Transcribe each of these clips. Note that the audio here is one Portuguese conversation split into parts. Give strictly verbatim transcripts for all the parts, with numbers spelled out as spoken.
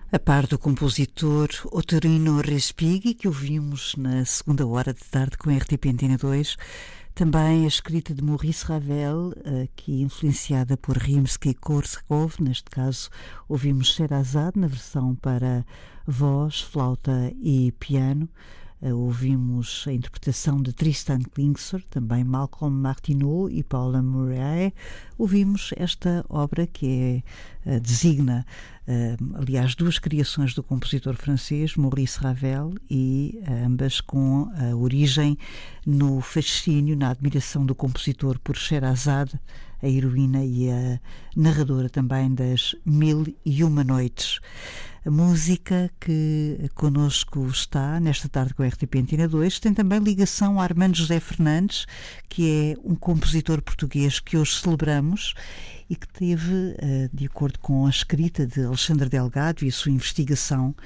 A par do compositor Ottorino Respighi, que ouvimos na segunda hora de tarde com a R T P Antena dois, também a escrita de Maurice Ravel, aqui influenciada por Rimsky-Korsakov. Neste caso ouvimos Sherazade na versão para voz, flauta e piano. Ouvimos a interpretação de Tristan Klingsor, também Malcolm Martineau e Paula Murray. Ouvimos esta obra que é, uh, designa, uh, aliás, duas criações do compositor francês Maurice Ravel, e uh, ambas com a origem no fascínio, na admiração do compositor por Sherazade, a heroína e a narradora também das Mil e Uma Noites. A música que connosco está nesta tarde com a R T P Antena dois tem também ligação a Armando José Fernandes, que é um compositor português que hoje celebramos e que teve, de acordo com a escrita de Alexandre Delgado e a sua investigação,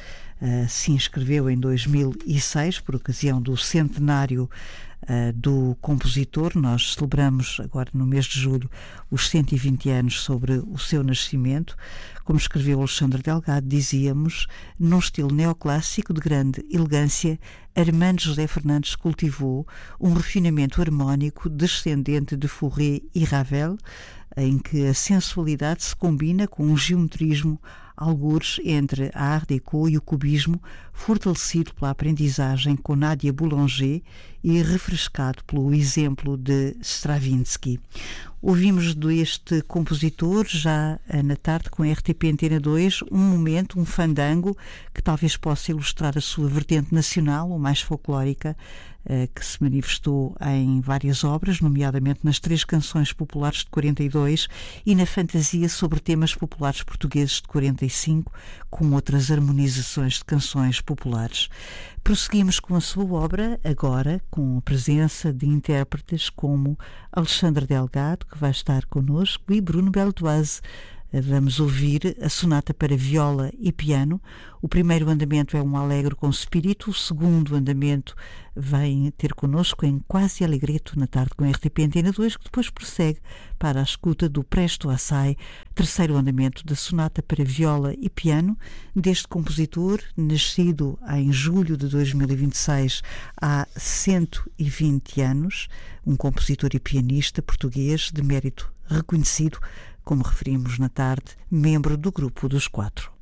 se inscreveu em dois mil e seis, por ocasião do centenário Uh, do compositor. Nós celebramos agora no mês de julho os cento e vinte anos sobre o seu nascimento. Como escreveu Alexandre Delgado, dizíamos, num estilo neoclássico de grande elegância, Armando José Fernandes cultivou um refinamento harmónico descendente de Fauré e Ravel, em que a sensualidade se combina com um geometrismo algures entre a Art Deco e o cubismo, fortalecido pela aprendizagem com Nadia Boulanger e refrescado pelo exemplo de Stravinsky. Ouvimos deste compositor, já na tarde com a R T P Antena dois, um momento, um fandango, que talvez possa ilustrar a sua vertente nacional, ou mais folclórica, que se manifestou em várias obras, nomeadamente nas três canções populares de quarenta e dois e na fantasia sobre temas populares portugueses de quarenta e cinco, com outras harmonizações de canções populares. Prosseguimos com a sua obra, agora com a presença de intérpretes como Alexandre Delgado, que vai estar connosco, e Bruno Beldoise. Vamos ouvir a sonata para viola e piano. O primeiro andamento é um allegro com spirito, o segundo andamento vem ter connosco em quasi allegretto na tarde com a R T P Antena dois, que depois prossegue para a escuta do Presto Assai, terceiro andamento da sonata para viola e piano, deste compositor, nascido em julho de dois mil e vinte e seis, há cento e vinte anos, um compositor e pianista português de mérito reconhecido, como referimos na tarde, membro do grupo dos quatro.